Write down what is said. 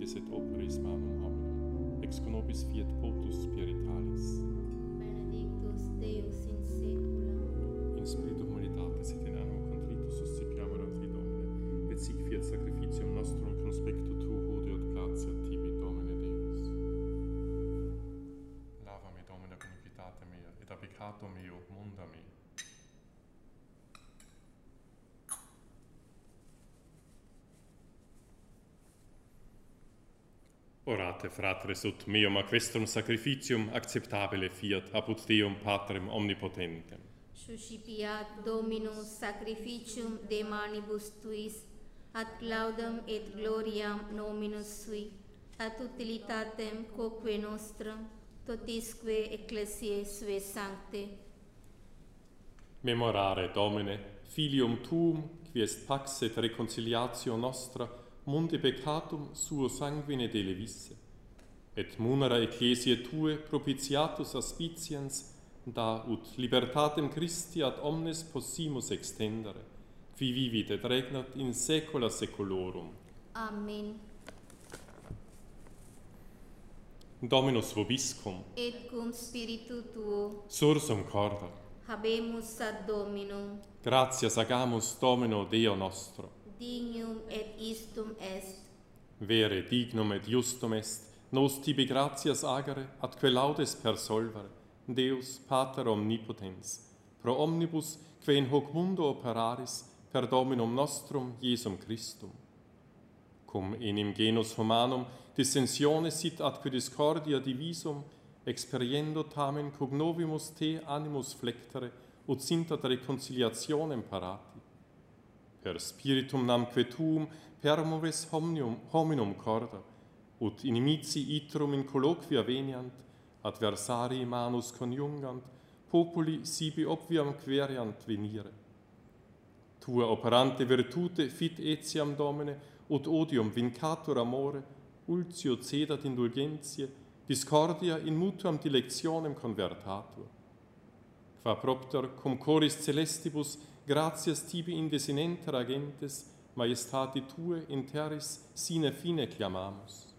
et operis manum hominum, ex conobis fiat potus spiritualis. Benedictus Deus in saecula. In spiritu humanitatis et in animo contritus suscipiamur a Te, Domine, et sic fiat sacrificium nostrum conspectu Tu hodie et gratia Tibi, Domine Deus. Lava me, Domine, ab iniquitate mea, et ab peccato meo munda me. Orate, fratres, ut meum ac vestrum sacrificium acceptabile fiat apud Deum Patrem omnipotentem. Suscipiat Dominus sacrificium de manibus Tuis, ad laudem et gloriam nominus Sui, ad utilitatem quoque nostram, totisque ecclesiae Suae sancte. Memorare, Domine, Filium Tuum, qui est pax et reconciliatio nostra, mundi peccatum suo sanguine delevisse, et munera ecclesiae Tue propitiatus aspiciens, da ut libertatem Christi ad omnes possimus extendere, qui vivit et regnat in saecula saeculorum. Amen. Dominus vobiscum, Et cum spiritu Tuo, sursum corda, habemus ad Dominum, gratias agamus Domino Deo nostro, dignum et istum est, vere dignum et justum est, nos tibi gratias agere, atque laudes persolvere, Deus Pater omnipotens, pro omnibus, que in hoc mundo operaris, per Dominum nostrum Iesum Christum. Cum enim genus humanum dissensione sit atque discordia divisum, experiendo tamen cognovimus Te animus flectere, ut sint ad reconciliationem parati. Per spiritum namque Tuum permoves hominum corda, ut inimici itrum in colloquia veniant, adversarii manus coniungant, populi sibi obviam queriant venire. Tua operante virtute fit etiam, Domine, ut odium vincatur amore, ultio cedat indulgentiae, discordia in mutuam dilectionem convertatur. Qua propter cum coris celestibus gratias tibi indesinenter agentes, maestati Tue in terris sine fine clamamus.